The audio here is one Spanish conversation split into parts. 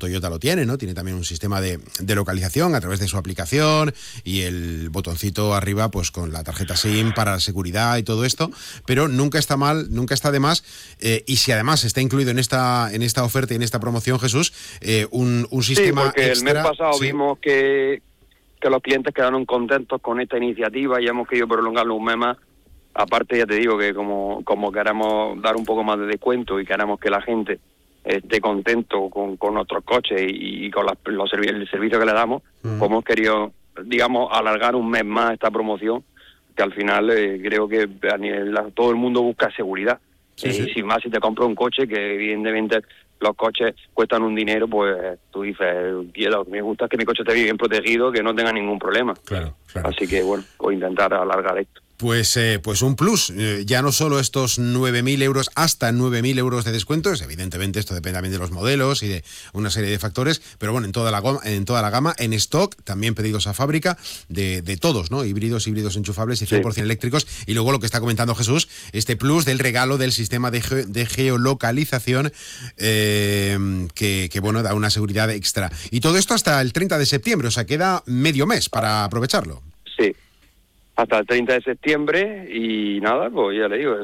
Toyota lo tiene, ¿no? Tiene también un sistema de localización a través de su aplicación y el botoncito arriba, pues con la tarjeta SIM para la seguridad y todo esto, pero nunca está mal, nunca está de más, y si además está incluido en esta oferta y en esta promoción, Jesús, un sistema sí, porque extra, el mes pasado sí. vimos que los clientes quedaron contentos con esta iniciativa y hemos querido prolongarlo un mes más. Aparte, ya te digo que como queremos dar un poco más de descuento y queremos que la gente esté contento con nuestros coches y con el servicio que le damos, pues hemos querido, digamos, alargar un mes más esta promoción, que al final creo que todo el mundo busca seguridad. Sí, Y sí. sin más, si te compras un coche, que evidentemente los coches cuestan un dinero, pues tú dices, me gusta que mi coche esté bien protegido, que no tenga ningún problema. Claro. Así que, bueno, voy a intentar alargar esto. Pues un plus, ya no solo estos 9.000 euros, hasta 9.000 euros de descuentos, evidentemente esto depende también de los modelos y de una serie de factores, pero bueno, en toda la gama, en stock, también pedidos a fábrica, de todos, ¿no? Híbridos enchufables y 100% eléctricos, y luego lo que está comentando Jesús, este plus del regalo del sistema de geolocalización, que bueno, da una seguridad extra. Y todo esto hasta el 30 de septiembre, o sea, queda medio mes para aprovecharlo. Sí. Hasta el 30 de septiembre y nada, pues ya le digo,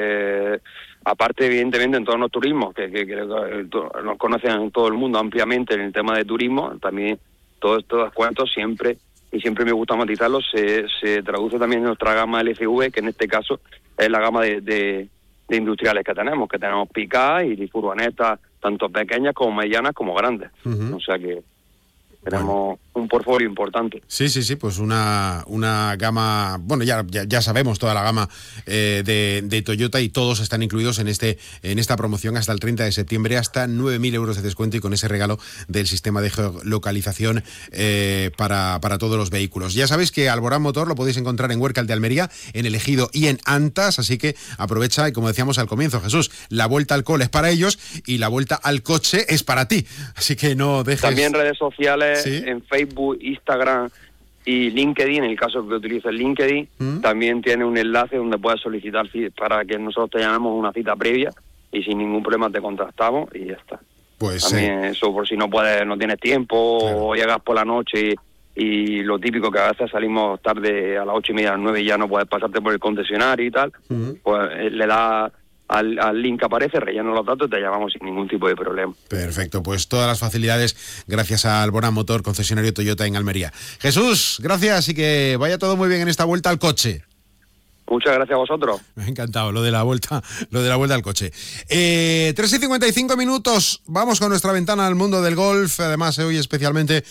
aparte evidentemente en todos los turismos, que nos conocen todo el mundo ampliamente en el tema de turismo, también todos estos descuentos siempre me gusta matizarlos, se traduce también en nuestra gama LCV, que en este caso es la gama de industriales que tenemos Pickup y furgonetas, tanto pequeñas como medianas como grandes, o sea que tenemos un portfolio importante. Sí, pues una gama, bueno, ya sabemos toda la gama de Toyota, y todos están incluidos en esta promoción hasta el 30 de septiembre, hasta 9.000 euros de descuento y con ese regalo del sistema de geolocalización para todos los vehículos. Ya sabéis que Alborán Motor lo podéis encontrar en Huércal de Almería, en El Ejido y en Antas, así que aprovecha, y como decíamos al comienzo, Jesús, la vuelta al cole es para ellos y la vuelta al coche es para ti, así que no dejes... También redes sociales, ¿sí? En Facebook, Instagram y LinkedIn, en el caso que utilices LinkedIn, también tiene un enlace donde puedes solicitar para que nosotros te llamemos una cita previa y sin ningún problema te contactamos y ya está. Pues también eso por si no tienes tiempo, claro, o llegas por la noche y lo típico que a veces salimos tarde a las 8:30, a las 9 y ya no puedes pasarte por el concesionario y tal, pues le das al link que aparece, relleno los datos y te llamamos sin ningún tipo de problema. Perfecto, pues todas las facilidades gracias a Alborán Motor, concesionario Toyota en Almería. Jesús, gracias y que vaya todo muy bien en esta vuelta al coche. Muchas gracias a vosotros. Me ha encantado lo de la vuelta al coche. 3:55 minutos, vamos con nuestra ventana al mundo del golf. Además, hoy especialmente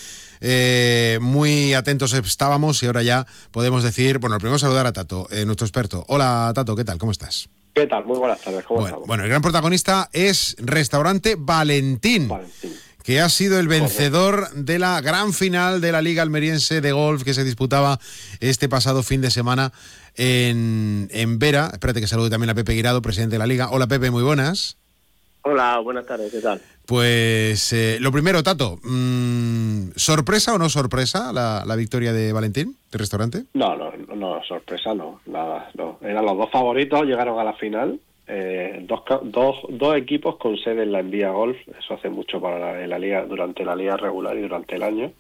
muy atentos estábamos y ahora ya podemos decir, bueno, primero saludar a Tato, nuestro experto. Hola Tato, ¿qué tal? ¿Cómo estás? ¿Qué tal? Muy buenas tardes, ¿cómo estamos? Bueno, el gran protagonista es Restaurante Valentín, que ha sido el vencedor de la gran final de la Liga Almeriense de Golf que se disputaba este pasado fin de semana en Vera. Espérate que salude también a Pepe Guirado, presidente de la Liga. Hola Pepe, muy buenas. Hola, buenas tardes, ¿qué tal? Pues lo primero, Tato, ¿sorpresa o no sorpresa la victoria de Valentín, del restaurante? No, sorpresa no, nada, no. Eran los dos favoritos, llegaron a la final, dos equipos con sede en la Envía Golf, eso hace mucho para la liga, durante la liga regular y durante el año.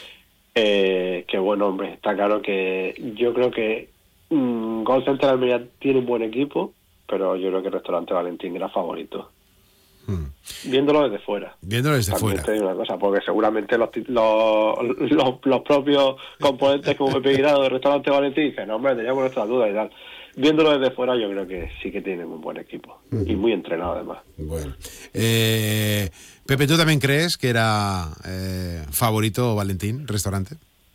Que bueno, hombre, está claro que yo creo que Golf Center Almería tiene un buen equipo, pero yo creo que el Restaurante Valentín era favorito. Viéndolo desde fuera. También te digo una cosa, porque seguramente los propios componentes como Pepe Guirado del Restaurante Valentín dicen, no hombre, teníamos nuestras dudas y tal. Viéndolo desde fuera yo creo que sí que tienen un buen equipo y muy entrenado además. Bueno, Pepe, ¿tú también crees que era favorito Valentín, restaurante?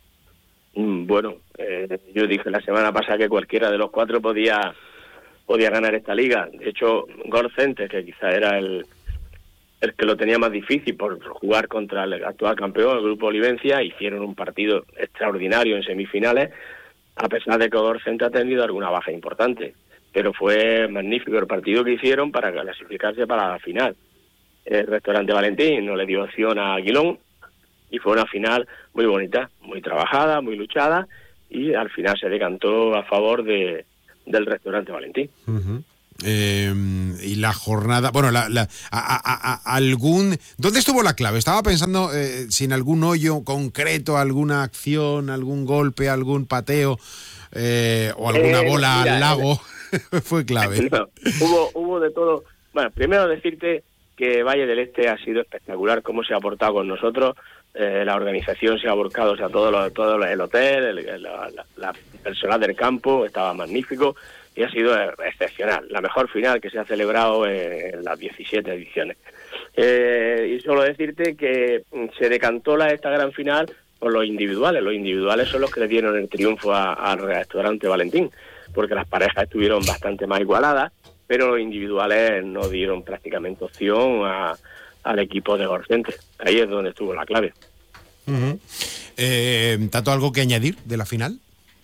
Bueno, yo dije la semana pasada que cualquiera de los cuatro podía ganar esta liga. De hecho, Golf Center, que quizá era el que lo tenía más difícil por jugar contra el actual campeón, el Grupo Olivencia, hicieron un partido extraordinario en semifinales, a pesar de que Golf Center ha tenido alguna baja importante. Pero fue magnífico el partido que hicieron para clasificarse para la final. El Restaurante Valentín no le dio opción a Aguilón y fue una final muy bonita, muy trabajada, muy luchada, y al final se decantó a favor del Restaurante Valentín. Y la jornada, bueno, ¿dónde estuvo la clave? Estaba pensando si en algún hoyo concreto, alguna acción, algún golpe, algún pateo o alguna bola al lago fue clave. No, hubo de todo. Bueno, primero decirte que Valle del Este ha sido espectacular cómo se ha portado con nosotros. La organización se ha volcado, o sea, todo el hotel, la personal del campo estaba magnífico. Y ha sido excepcional, la mejor final que se ha celebrado en las 17 ediciones. Y solo decirte que se decantó esta gran final por los individuales. Los individuales son los que le dieron el triunfo al restaurante Valentín, porque las parejas estuvieron bastante más igualadas, pero los individuales no dieron prácticamente opción al equipo de Gorcente. Ahí es donde estuvo la clave. ¿Tanto algo que añadir de la final?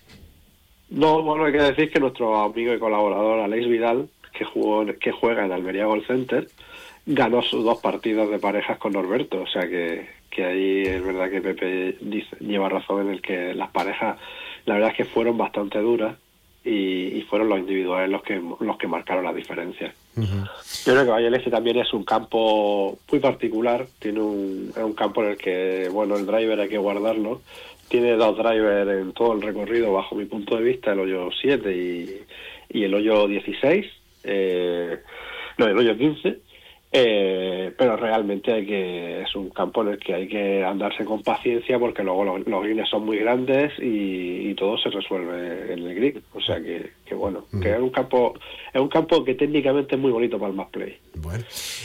No, bueno, hay que decir que nuestro amigo y colaborador Alex Vidal, que juega en Almería Golf Center, ganó sus 2 partidos de parejas con Norberto. O sea que ahí es verdad que Pepe lleva razón en el que las parejas, la verdad es que fueron bastante duras y fueron los individuales los que marcaron la diferencia. Yo creo que Valle del Este también es un campo muy particular. Es un campo en el que, bueno, el driver hay que guardarlo. Tiene 2 drivers en todo el recorrido, bajo mi punto de vista, el hoyo 7 y el hoyo 16, el hoyo 15, pero realmente es un campo en el que hay que andarse con paciencia porque luego los greens son muy grandes y todo se resuelve en el green. O sea que bueno, que es un campo que técnicamente es muy bonito para el match play. Bueno,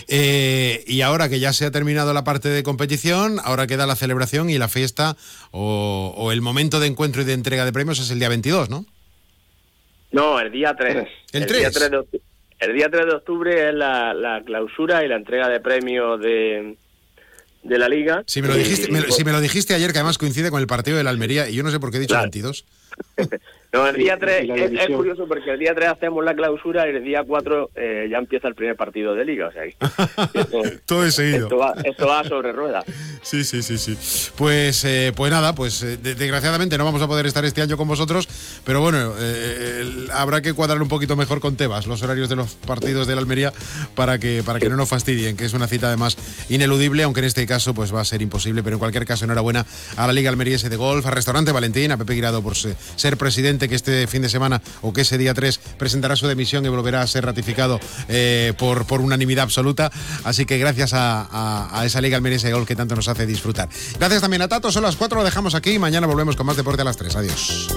y ahora que ya se ha terminado la parte de competición, ahora queda la celebración y la fiesta o el momento de encuentro y de entrega de premios es el día 22, ¿no? No, el día 3. ¿El 3? El día 3 de octubre es la clausura y la entrega de premios de la Liga. Si me lo dijiste ayer, que además coincide con el partido de la Almería, y yo no sé por qué he dicho 22. No, el día 3 es curioso porque el día 3 hacemos la clausura y el día 4 ya empieza el primer partido de Liga. O sea, todo es seguido. Esto va sobre ruedas. Sí. Pues nada, desgraciadamente no vamos a poder estar este año con vosotros, pero bueno, habrá que cuadrar un poquito mejor con Tebas los horarios de los partidos de la Almería para que no nos fastidien, que es una cita además ineludible, aunque en este caso pues va a ser imposible, pero en cualquier caso enhorabuena a la Liga Almeriense de Golf, al Restaurante Valentín, a Pepe Guirado por ser presidente, que este fin de semana o que ese día 3 presentará su dimisión y volverá a ser ratificado por unanimidad absoluta. Así que gracias a esa Liga Almeriense de Golf que tanto nos hace disfrutar. Gracias también a Tato, son las 4, lo dejamos aquí y mañana volvemos con más deporte a las 3. Adiós.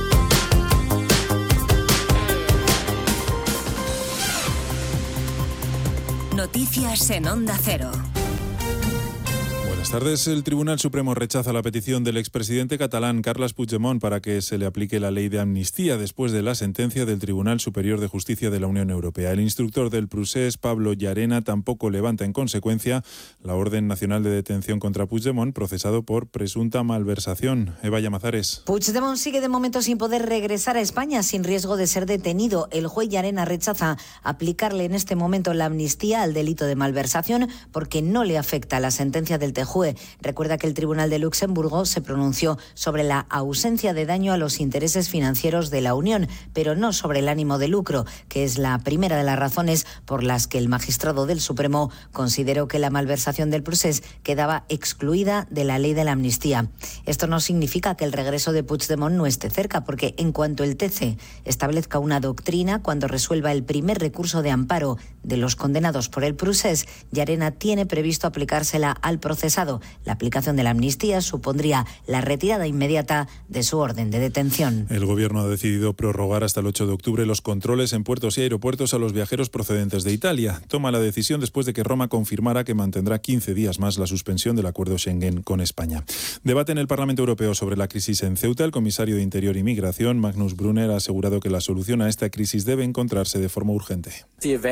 Noticias en Onda Cero. Buenas tardes. El Tribunal Supremo rechaza la petición del expresidente catalán Carles Puigdemont para que se le aplique la ley de amnistía después de la sentencia del Tribunal Superior de Justicia de la Unión Europea. El instructor del procés, Pablo Llarena, tampoco levanta en consecuencia la orden nacional de detención contra Puigdemont, procesado por presunta malversación. Eva Llamazares. Puigdemont sigue de momento sin poder regresar a España sin riesgo de ser detenido. El juez Llarena rechaza aplicarle en este momento la amnistía al delito de malversación porque no le afecta la sentencia del TJUE. Recuerda que el Tribunal de Luxemburgo se pronunció sobre la ausencia de daño a los intereses financieros de la Unión, pero no sobre el ánimo de lucro, que es la primera de las razones por las que el magistrado del Supremo consideró que la malversación del procés quedaba excluida de la ley de la amnistía. Esto no significa que el regreso de Puigdemont no esté cerca, porque en cuanto el TC establezca una doctrina, cuando resuelva el primer recurso de amparo de los condenados por el procés, Llarena tiene previsto aplicársela al procesado. La aplicación de la amnistía supondría la retirada inmediata de su orden de detención. El Gobierno ha decidido prorrogar hasta el 8 de octubre los controles en puertos y aeropuertos a los viajeros procedentes de Italia. Toma la decisión después de que Roma confirmara que mantendrá 15 días más la suspensión del acuerdo Schengen con España. Debate en el Parlamento Europeo sobre la crisis en Ceuta. El comisario de Interior y Migración, Magnus Brunner, ha asegurado que la solución a esta crisis debe encontrarse de forma urgente.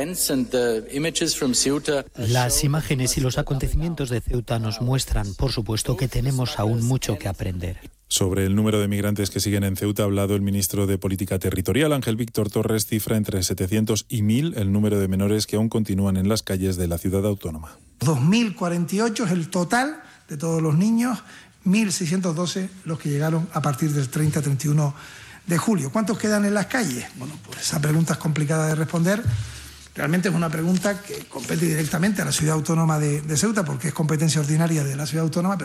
Las imágenes y los acontecimientos de Ceuta nos muestran, por supuesto, que tenemos aún mucho que aprender. Sobre el número de migrantes que siguen en Ceuta ha hablado el ministro de Política Territorial, Ángel Víctor Torres, cifra entre 700 y 1.000 el número de menores que aún continúan en las calles de la ciudad autónoma. 2.048 es el total de todos los niños, 1.612 los que llegaron a partir del 30-31 de julio. ¿Cuántos quedan en las calles? Bueno, pues esa pregunta es complicada de responder. Realmente es una pregunta que compete directamente a la ciudad autónoma de Ceuta, porque es competencia ordinaria de la ciudad autónoma, pero